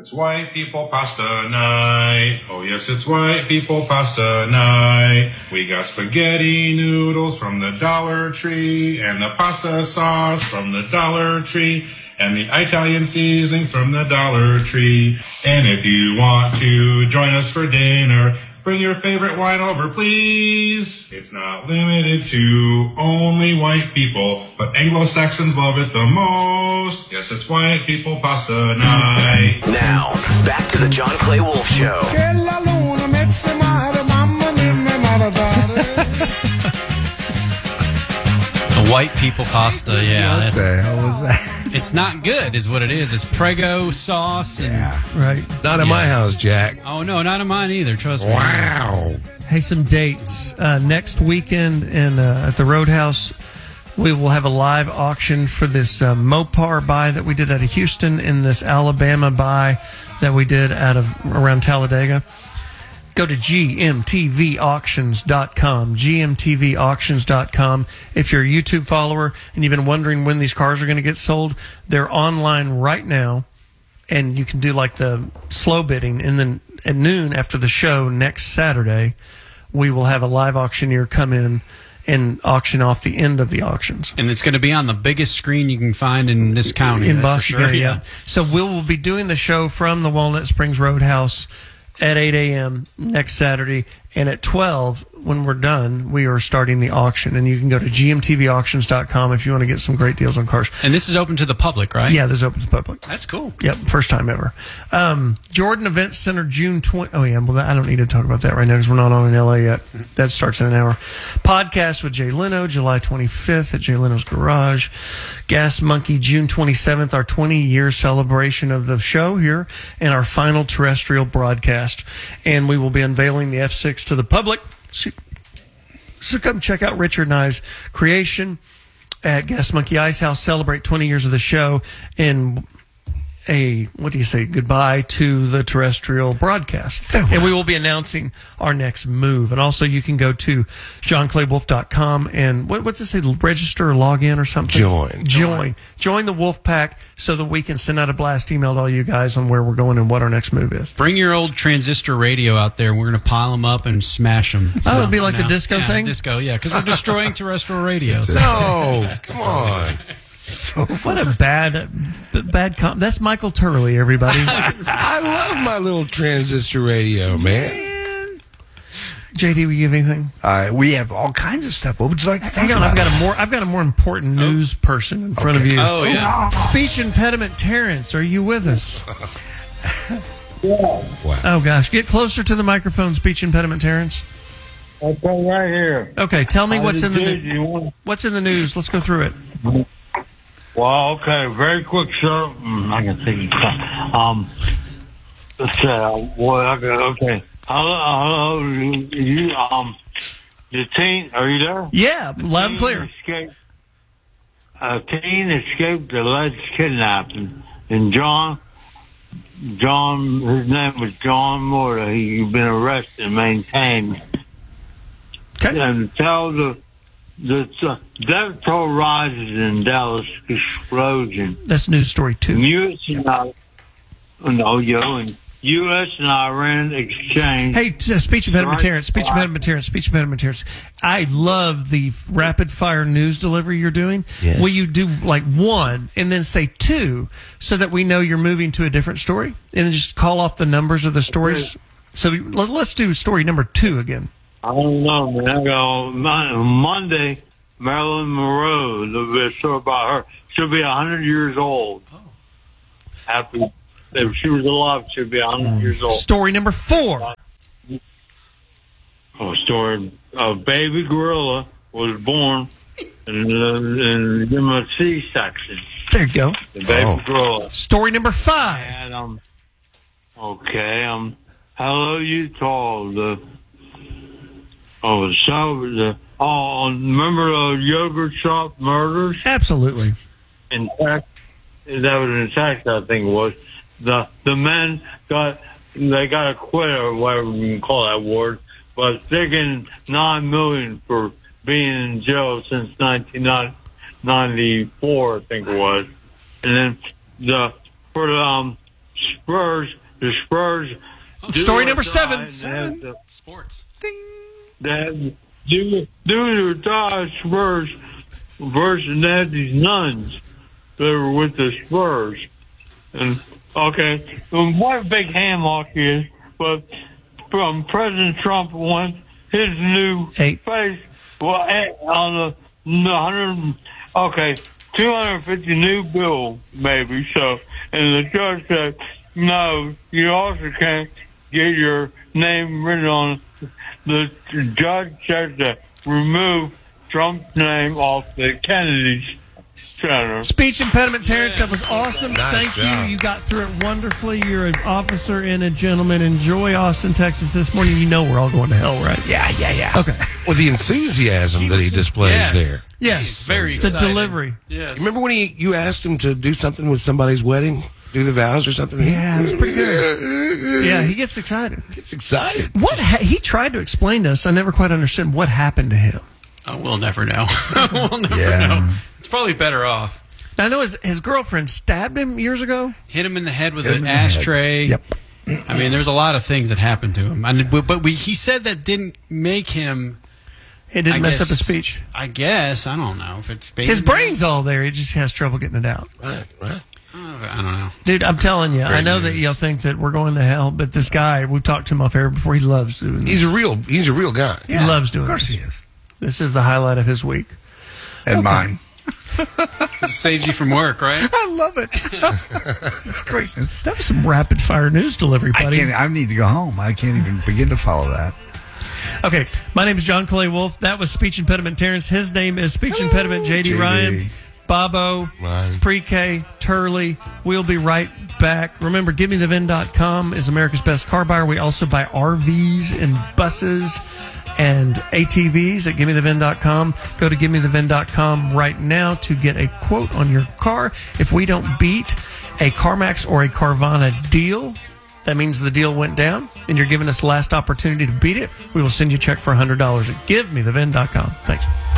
It's white people pasta night. Oh yes, it's white people pasta night. We got spaghetti noodles from the Dollar Tree, and the pasta sauce from the Dollar Tree, and the Italian seasoning from the Dollar Tree. And if you want to join us for dinner, bring your favorite wine over, please. It's not limited to only white people, but Anglo-Saxons love it the most. Yes, it's white people pasta night. Now, back to the John Clay Wolf Show. The white people pasta, yeah. What the hell was that? It's not good, is what it is. It's Prego sauce. Right. Not in my house, Jack. Oh, no, not in mine either, trust me. Wow. Hey, some dates. Next weekend at the Roadhouse, we will have a live auction for this Mopar buy that we did out of Houston and this Alabama buy that we did around Talladega. Go to gmtvauctions.com, gmtvauctions.com. If you're a YouTube follower and you've been wondering when these cars are going to get sold, they're online right now, and you can do like the slow bidding. And then at noon after the show next Saturday, we will have a live auctioneer come in and auction off the end of the auctions. And it's going to be on the biggest screen you can find in this county. In Boston, sure. yeah. So we will be doing the show from the Walnut Springs Roadhouse at 8 a.m. next Saturday, and at 12, when we're done, we are starting the auction, and you can go to gmtvauctions.com if you want to get some great deals on cars. And this is open to the public, right? Yeah, this is open to the public. That's cool. Yep, first time ever. Jordan Event Center, June 20. Oh, yeah, well, I don't need to talk about that right now because we're not on in L.A. yet. That starts in an hour. Podcast with Jay Leno, July 25th at Jay Leno's Garage. Gas Monkey, June 27th, our 20-year celebration of the show here, and our final terrestrial broadcast. And we will be unveiling the F6 to the public. So come check out Richard and I's creation at Gas Monkey Ice House. Celebrate 20 years of the show and goodbye to the terrestrial broadcast. And we will be announcing our next move. And also you can go to johnclaywolf.com and what's it say, register or log in or something? Join the Wolf Pack so that we can send out a blast email to all you guys on where we're going and what our next move is. Bring your old transistor radio out there. We're going to pile them up and smash them. So, it'd be like a disco thing? Disco, yeah, because we're destroying terrestrial radio. No, come on. What a bad that's Michael Turley, everybody. I love my little transistor radio, man. JD, will you give anything? We have all kinds of stuff. What would you like to talk about? I've got a more important news person in front of you. Oh, yeah. Speech impediment Terrence, are you with us? Yeah. Wow. Oh, gosh. Get closer to the microphone, speech impediment Terrence. Okay, right here. Okay, tell me what's in the news. What's in the news? Let's go through it. Well, okay, very quick, sir. I can see. Let's say, okay. Hello, you, the teen, are you there? Yeah, loud and clear. A teen escaped alleged kidnapping, and John, his name was John Moore. He'd been arrested and maintained. Okay. And tell the death toll rises in Dallas explosion. That's news story 2. U.S. and Iran exchange. Hey, speech impediment Terrence. I love the rapid fire news delivery you're doing. Yes. Will you do like 1 and then say 2 so that we know you're moving to a different story? And then just call off the numbers of the stories. So let's do story number 2 again. I don't know, man. I go Monday, Marilyn Monroe, the story about her. She'll be 100 years old. Oh. Happy. If she was alive, she'd be 100 years old. Story number 4. Story. A baby gorilla was born in a C-section. There you go. The baby gorilla. Story number 5. And, hello, Utah. Remember the yogurt shop murders? Absolutely. In Texas, that was in Texas, I think it was. The men got acquitted, or whatever you can call that word, but they're getting $9 million for being in jail since 1994, I think it was. And then for the Spurs. The Spurs. Story number 7. Sports. That do or die Spurs versus that these nuns that were with the Spurs. And okay, what a big hammock is, but President Trump wants his new face on the 250 new bill, maybe. So, and the judge said, no, you also can't get your name written on. The judge said to remove Trump's name off the Kennedy Center. Speech impediment, Terrence. That was awesome. Nice Thank job. you. You got through it wonderfully. You're an officer and a gentleman. Enjoy Austin, Texas this morning. You know we're all going to hell, right? Yeah. Okay. Well, the enthusiasm that he displays there. Yes. Very The excited. delivery. Yes. Remember when you asked him to do something with somebody's wedding? Do the vows or something? Yeah, it was pretty good. Yeah, he gets excited. Gets excited. He tried to explain to us. I never quite understood what happened to him. Oh, we'll never know. We'll never know. It's probably better off. Now, I know his girlfriend stabbed him years ago. Hit him in the head with an ashtray. Yep. I mean, there's a lot of things that happened to him. But he said that didn't make him. It didn't I mess guess- up his speech. I guess. I don't know if it's His brain's all there. He just has trouble getting it out. Right. I don't know. Dude, I'm telling you, I Great know that news. y'all think that we're going to hell, but this guy, we've talked to him off air before, he loves doing this. He's a real guy. He loves doing Of course this. he is. This is the highlight of his week. And mine. This saves you from work, right? I love it. It's great. That was some rapid fire news delivery, buddy. I need to go home. I can't even begin to follow that. Okay, my name is John Clay Wolf. That was Speech Impediment Terrence. His name is Speech Impediment JD Ryan. Bobo, Ryan. Pre-K, Turley. We'll be right back. Remember, GiveMeTheVin.com is America's best car buyer. We also buy RVs and buses and ATVs at GiveMeTheVin.com. Go to GiveMeTheVin.com right now to get a quote on your car. If we don't beat a CarMax or a Carvana deal, that means the deal went down, and you're giving us the last opportunity to beat it. We will send you a check for $100 at GiveMeTheVin.com. Thanks.